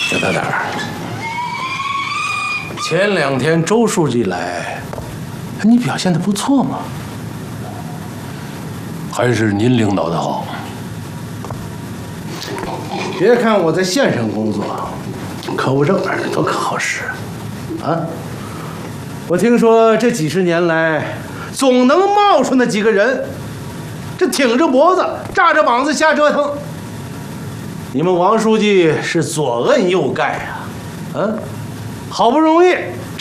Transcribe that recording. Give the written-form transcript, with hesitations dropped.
小大胆儿，前2天周书记来，你表现得不错嘛。还是您领导的好。别看我在县上工作，可我这耳朵可好使啊！我听说这几十年来，总能冒出那几个人，这挺着脖子、炸着膀子瞎折腾。你们王书记是左摁右盖啊，好不容易